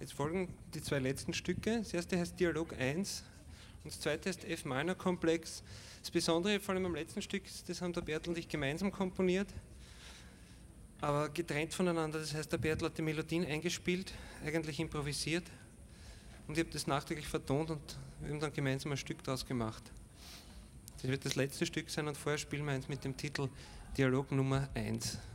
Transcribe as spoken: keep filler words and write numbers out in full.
Jetzt folgen die zwei letzten Stücke. Das erste heißt Dialog eins und das zweite heißt F-Minor-Komplex. Das Besondere vor allem am letzten Stück, das haben der Bertel und ich gemeinsam komponiert, aber getrennt voneinander. Das heißt, der Bertel hat die Melodien eingespielt, eigentlich improvisiert, und ich habe das nachträglich vertont und wir haben dann gemeinsam ein Stück daraus gemacht. Das wird das letzte Stück sein und vorher spielen wir eins mit dem Titel Dialog Nummer eins.